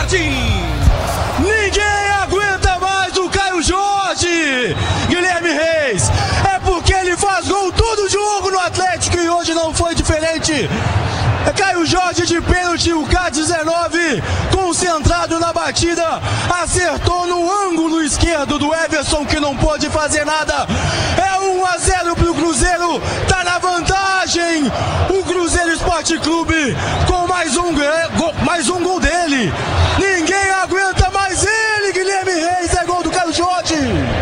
Martins. Ninguém aguenta mais o Caio Jorge, Guilherme Reis. É porque ele faz gol todo jogo no Atlético e hoje não foi diferente. É Caio Jorge de pênalti, o K19, concentrado na batida, acertou no ângulo esquerdo do Everson, que não pôde fazer nada. É 1-0 pro Cruzeiro, tá na vantagem. O Cruzeiro Esporte Clube com mais um gol dele. Ninguém aguenta mais ele, Guilherme Reis, é gol do Caio Jorge.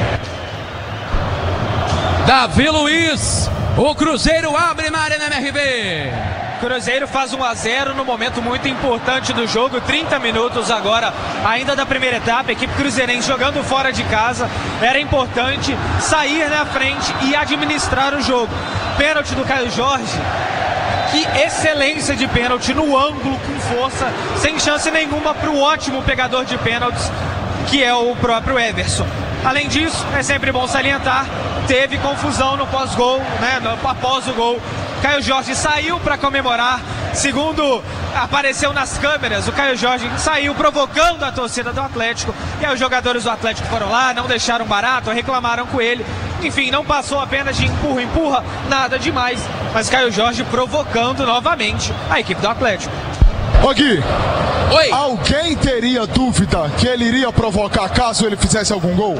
Davi Luiz, o Cruzeiro abre na Arena MRV. Cruzeiro faz 1-0 no momento muito importante do jogo, 30 minutos agora, ainda da primeira etapa, equipe cruzeirense jogando fora de casa, era importante sair na frente e administrar o jogo. Pênalti do Caio Jorge, que excelência de pênalti no ângulo, com força, sem chance nenhuma para o ótimo pegador de pênaltis, que é o próprio Everson. Além disso, é sempre bom salientar, teve confusão no pós-gol, né, após o gol. Caio Jorge saiu para comemorar, segundo apareceu nas câmeras, o Caio Jorge saiu provocando a torcida do Atlético, e aí os jogadores do Atlético foram lá, não deixaram barato, reclamaram com ele, enfim, não passou apenas de empurra, nada demais, mas Caio Jorge provocando novamente a equipe do Atlético. Ô Gui, Oi. Alguém teria dúvida que ele iria provocar caso ele fizesse algum gol?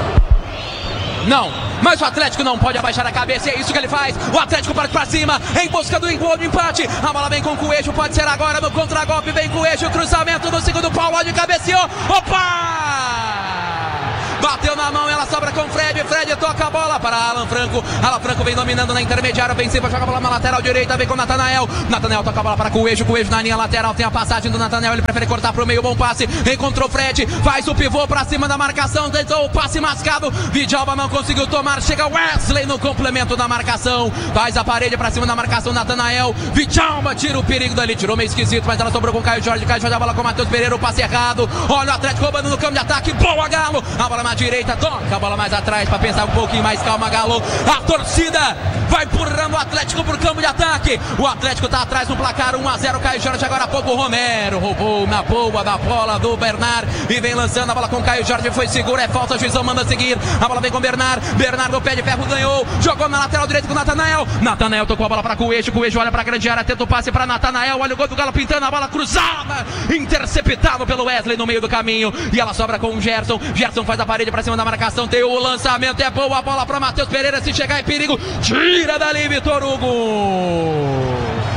Não, mas o Atlético não pode abaixar a cabeça, é isso que ele faz. O Atlético parte pra cima, em busca do gol de empate. A bola vem com o Coelho, pode ser agora no contragolpe. Vem com o Coelho, cruzamento no segundo pau, onde cabeceou. Opa! Bateu na mão, ela sobra com o Fred. Fred toca a bola para Alan Franco. Alan Franco vem dominando na intermediária ofensiva, joga a bola na lateral direita, vem com o Natanael. Natanael toca a bola para Coelho. Coelho na linha lateral, tem a passagem do Natanael. Ele prefere cortar pro meio, bom passe. Encontrou o Fred, faz o pivô pra cima da marcação. Tentou o passe mascado. Vidalba não conseguiu tomar. Chega Wesley no complemento da marcação. Faz a parede pra cima da marcação. Natanael. Vidalba tira o perigo dali. Tirou meio esquisito, mas ela sobrou com o Caio Jorge. Caio Jorge a bola com o Matheus Pereira. O passe errado. Olha o Atlético roubando no campo de ataque. Boa, Galo. A bola na direita, toca a bola mais atrás para pensar um pouquinho mais, calma, Galo. A torcida vai empurrando o Atlético por campo de ataque. O Atlético tá atrás no placar, 1-0. Caio Jorge, agora há pouco o Romero roubou na boa da bola do Bernard e vem lançando a bola com o Caio Jorge, foi seguro, é falta, o juizão manda seguir. A bola vem com o Bernard, Bernard no pé de ferro ganhou, jogou na lateral direita com o Natanael. Natanael tocou a bola para Coelho, Coelho olha para a grande área, tenta o passe para Natanael, olha o gol do Galo pintando, a bola cruzada, interceptado pelo Wesley no meio do caminho, e ela sobra com o Gerson. Gerson faz a parede para cima da marcação, tem o lançamento, é boa a bola para Matheus Pereira, se chegar em perigo, tira dali Vitor Hugo.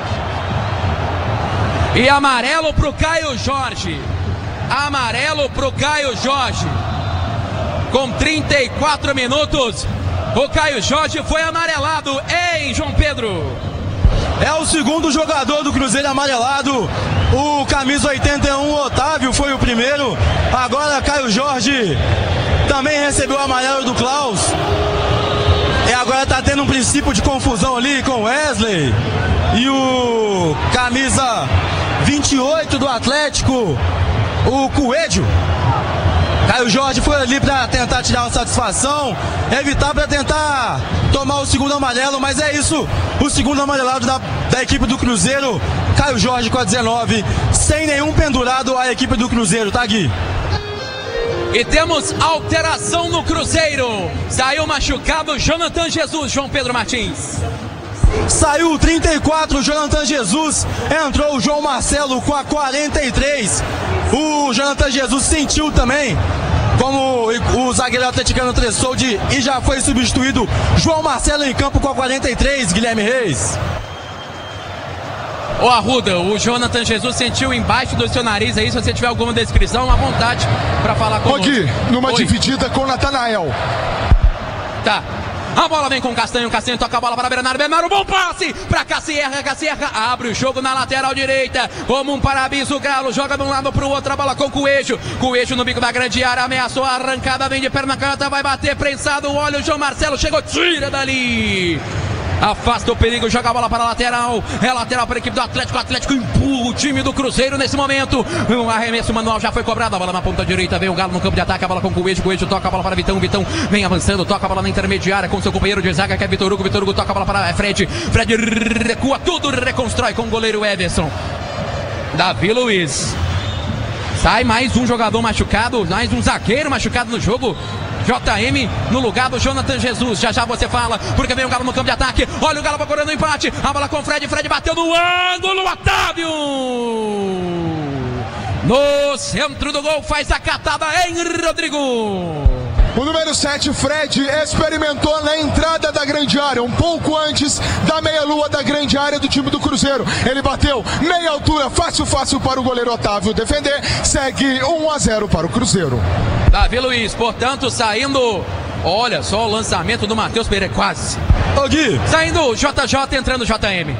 E amarelo pro Caio Jorge. Amarelo pro Caio Jorge. Com 34 minutos, o Caio Jorge foi amarelado, hein, João Pedro? É o segundo jogador do Cruzeiro amarelado. O camisa 81, Otávio, foi o primeiro. Agora Caio Jorge também recebeu o amarelo do Klaus. E agora tá tendo um princípio de confusão ali com o Wesley. E o camisa 28 do Atlético, o Coelho. Caio Jorge foi ali para tentar tirar uma satisfação, evitar para tentar tomar o segundo amarelo, mas é isso, o segundo amarelado da equipe do Cruzeiro, Caio Jorge com a 19, sem nenhum pendurado a equipe do Cruzeiro, tá, Gui? E temos alteração no Cruzeiro, saiu machucado Jonathan Jesus, João Pedro Martins. Saiu o 34, Jonathan Jesus, entrou o João Marcelo com a 43. O Jonathan Jesus sentiu também, como o zagueiro atleticano Tressoldi, e já foi substituído João Marcelo em campo com a 43, Guilherme Reis. Ô Arruda, o Jonathan Jesus sentiu embaixo do seu nariz aí, se você tiver alguma descrição, à vontade para falar com o Gui, numa dividida com o Natanael. Tá. A bola vem com o Castanho toca a bola para Bernardo, bom passe para Cassierra, abre o jogo na lateral direita, como um parabiso, o Galo joga de um lado para o outro, a bola com o Coelho no bico da grande área, ameaçou a arrancada, vem de perna canhota, vai bater, prensado, olha o João Marcelo, chegou, tira dali. Afasta o perigo, joga a bola para a lateral. É lateral para a equipe do Atlético. O Atlético empurra o time do Cruzeiro nesse momento. Um arremesso manual já foi cobrado. A bola na ponta direita. Vem o Galo no campo de ataque. A bola com o Coelho. Coelho toca a bola para Vitão. Vitão vem avançando. Toca a bola na intermediária com seu companheiro de zaga, que é Vitor Hugo. Vitor Hugo toca a bola para Fred. Fred recua tudo, reconstrói com o goleiro Everson. Davi Luiz. Sai mais um jogador machucado, mais um zagueiro machucado no jogo. JM no lugar do Jonathan Jesus. Já já você fala, porque vem o Galo no campo de ataque. Olha o Galo procurando o empate. A bola com o Fred. Fred bateu no ângulo. Otávio! No centro do gol, faz a catada em Rodrigo. O número 7, Fred, experimentou na entrada da grande área, um pouco antes da meia-lua da grande área do time do Cruzeiro. Ele bateu meia altura, fácil para o goleiro Otávio defender. Segue 1-0 para o Cruzeiro. Davi Luiz, portanto, saindo. Olha só o lançamento do Matheus Pereira, quase. Ô Gui, saindo o JJ, entrando o JM.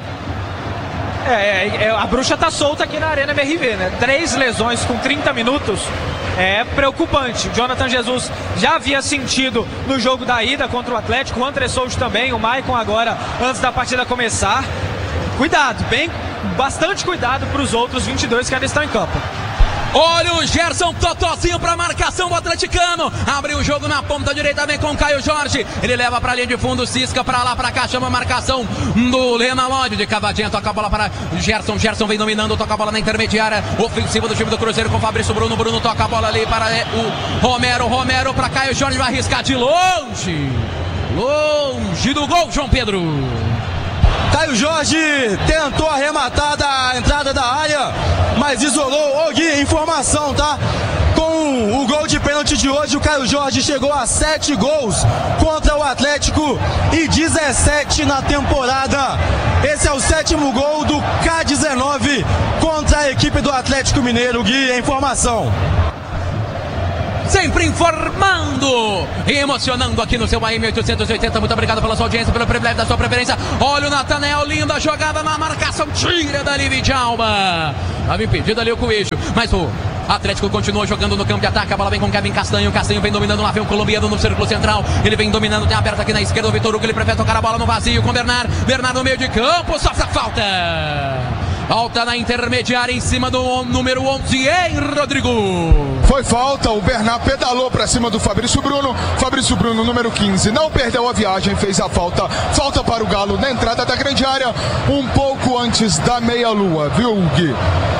A bruxa tá solta aqui na Arena MRV, né? 3 lesões com 30 minutos. É preocupante. Jonathan Jesus já havia sentido no jogo da ida contra o Atlético, o André Souza também, o Maicon agora, antes da partida começar. Cuidado, bastante cuidado para os outros 22 que ainda estão em campo. Olha o Gerson Totozinho para marcação do atleticano. Abriu o jogo na ponta direita, vem com o Caio Jorge. Ele leva para a linha de fundo, cisca para lá, para cá, chama a marcação do Lena Lodge. De cavadinha, toca a bola para Gerson. Gerson vem dominando, toca a bola na intermediária ofensiva do time do Cruzeiro com Fabrício Bruno. Bruno toca a bola ali para o Romero. Romero para Caio Jorge, vai arriscar de longe. Longe do gol, João Pedro. Caio Jorge tentou arrematar da entrada da área, mas isolou. Ô Gui, informação, tá? Com o gol de pênalti de hoje, o Caio Jorge chegou a 7 gols contra o Atlético e 17 na temporada. Esse é o 7º gol do K19 contra a equipe do Atlético Mineiro. Gui, é informação. Sempre informando e emocionando aqui no seu AM 880. Muito obrigado pela sua audiência, pelo privilégio da sua preferência. Olha o Nathanael, linda jogada na marcação, tira dali Vidjalba. Estava impedido ali o Coelho, mas o Atlético continua jogando no campo de ataque. A bola vem com Kevin Castanho. Castanho vem dominando lá, vem o colombiano no círculo central. Ele vem dominando, tem aberto aqui na esquerda o Vitor Hugo. Ele prefere tocar a bola no vazio com Bernard. Bernard no meio de campo, sofre a falta. Falta na intermediária em cima do número 11, hein, Rodrigo? Foi falta, o Bernard pedalou para cima do Fabrício Bruno. Fabrício Bruno, número 15, não perdeu a viagem, fez a falta. Falta para o Galo na entrada da grande área, um pouco antes da meia-lua, viu, Gui?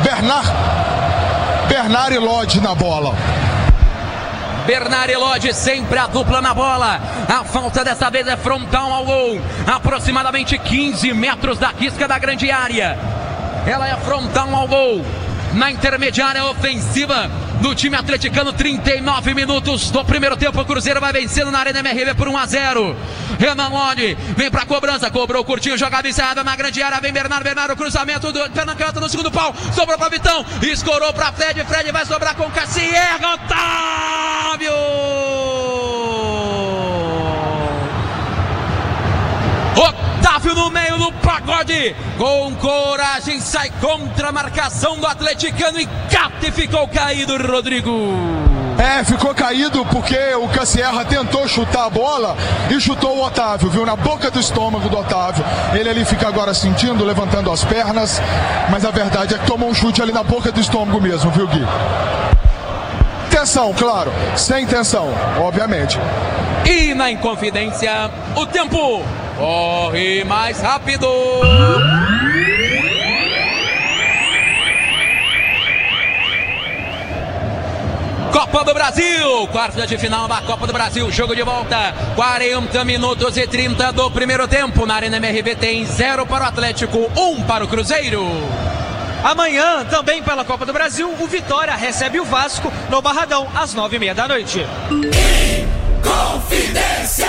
Bernard e Lodge na bola. Bernard e Lodge, sempre a dupla na bola. A falta dessa vez é frontal ao gol, aproximadamente 15 metros da risca da grande área. Ela é frontal ao gol, na intermediária ofensiva do time atleticano. 39 minutos do primeiro tempo, o Cruzeiro vai vencendo na Arena MRV por 1-0. Renan Lodge vem pra cobrança, cobrou curtinho, jogada encerrada na grande área, vem Bernardo, o cruzamento do Fernando Canhota no segundo pau, sobrou pra Vitão, escorou pra Fred vai sobrar com Cassier, Otávio! Otávio no meio do pagode, com coragem, sai contra a marcação do atleticano e cate, ficou caído, Rodrigo. Ficou caído porque o Cassierra tentou chutar a bola e chutou o Otávio, viu? Na boca do estômago do Otávio. Ele ali fica agora sentindo, levantando as pernas, mas a verdade é que tomou um chute ali na boca do estômago mesmo, viu, Gui? Tensão, claro, sem tensão, obviamente. E na Inconfidência, o tempo corre mais rápido. Copa do Brasil, quarta de final da Copa do Brasil, jogo de volta, 40 minutos e 30 do primeiro tempo. Na Arena MRV tem 0 para o Atlético, 1 para o Cruzeiro. Amanhã, também pela Copa do Brasil, o Vitória recebe o Vasco no Barradão, às 9h30 da noite. Confidência!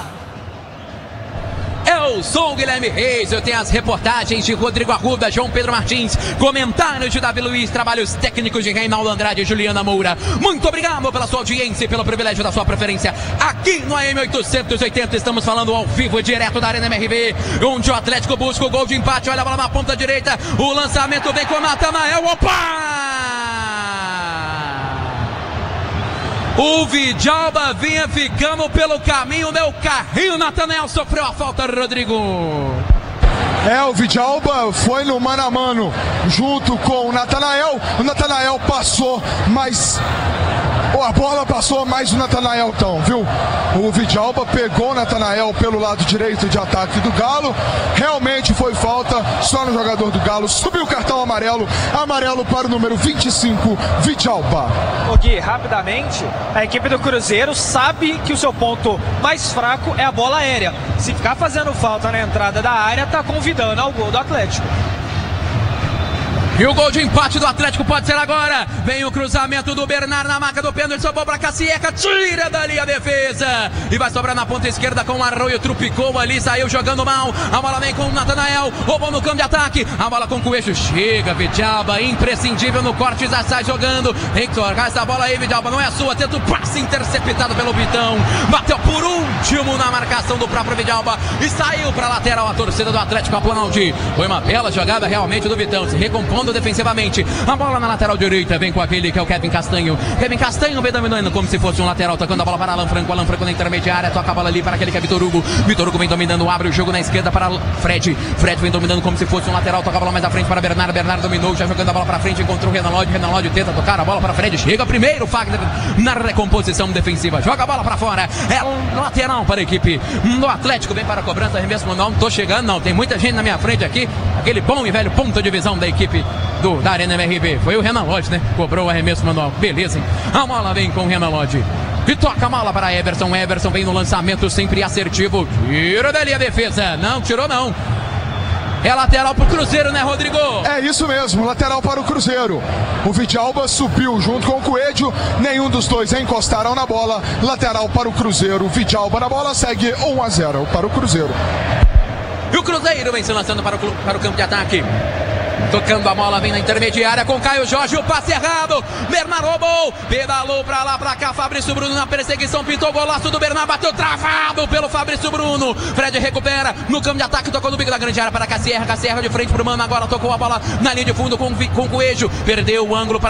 Eu sou o Guilherme Reis, eu tenho as reportagens de Rodrigo Arruda, João Pedro Martins, comentários de Davi Luiz, trabalhos técnicos de Reinaldo Andrade e Juliana Moura. Muito obrigado pela sua audiência e pelo privilégio da sua preferência. Aqui no AM 880 estamos falando ao vivo, direto da Arena MRV, onde o Atlético busca o gol de empate. Olha a bola na ponta direita, o lançamento vem com o Nathanael, o Vidjalba vinha ficando pelo caminho, meu carrinho, Nathanael sofreu a falta, Rodrigo. O Vidjalba foi no mano a mano junto com o Natanael. O Natanael passou, mas a bola passou mais o Natanael, então, viu? O Vidjalba pegou o Natanael pelo lado direito de ataque do Galo. Realmente foi falta só no jogador do Galo. Subiu o cartão amarelo. Amarelo para o número 25, Vidjalba. O Gui, rapidamente, a equipe do Cruzeiro sabe que o seu ponto mais fraco é a bola aérea. Se ficar fazendo falta na entrada da área, tá convidando ao gol do Atlético. E o gol de empate do Atlético pode ser agora. Vem o cruzamento do Bernard na marca do pênalti. Sobrou para Cassieca. Tira dali a defesa. E vai sobrar na ponta esquerda com o Arroio. Trupicou ali. Saiu jogando mal. A bola vem com o Natanael. Roubou no campo de ataque. A bola com o Coelho. Chega, Vidjalba. Imprescindível no corte. Já sai jogando. Tem que tocar essa bola aí, Vidjalba. Não é sua. Tenta o passe interceptado pelo Vitão. Bateu por último na marcação do próprio Vidjalba. E saiu para a lateral. A torcida do Atlético aplaude. Foi uma bela jogada realmente do Vitão. Se recompondo defensivamente. A bola na lateral direita vem com aquele que é o Kevin Castanho. Kevin Castanho vem dominando como se fosse um lateral, tocando a bola para Alan Franco. Alan Franco na intermediária, toca a bola ali para aquele que é Vitor Hugo. Vitor Hugo vem dominando, abre o jogo na esquerda para Fred. Fred vem dominando como se fosse um lateral, toca a bola mais à frente para Bernardo. Bernardo dominou, já jogando a bola para frente, encontrou o Renan Lodge. Renan Lodge tenta tocar a bola para Fred. Chega primeiro, Fagner na recomposição defensiva. Joga a bola para fora. É lateral para a equipe do Atlético. Vem para a cobrança, arremesso. Não tô chegando, não. Tem muita gente na minha frente aqui. Aquele bom e velho ponto de visão da equipe da Arena MRV. Foi o Renan Lodge, né? Cobrou o arremesso manual. Beleza, hein? A bola vem com o Renan Lodge. E toca a bola para Everson. Everson vem no lançamento sempre assertivo. Tira dali a defesa. Não, tirou não. É lateral pro Cruzeiro, né, Rodrigo? É isso mesmo, lateral para o Cruzeiro. O Vidjalba subiu junto com o Coelho. Nenhum dos dois encostaram na bola. Lateral para o Cruzeiro. Vidjalba na bola, segue 1-0 para o Cruzeiro. E o Cruzeiro vem se lançando para o campo de ataque. Tocando a bola, vem na intermediária com Caio Jorge, o passe errado. Bernard roubou, pedalou pra lá, pra cá. Fabrício Bruno na perseguição, pintou o golaço do Bernard, bateu travado pelo Fabrício Bruno. Fred recupera no campo de ataque, tocou no bico da grande área para Cassierra. Cassierra de frente pro Mano, agora tocou a bola na linha de fundo com o Coelho. Perdeu o ângulo para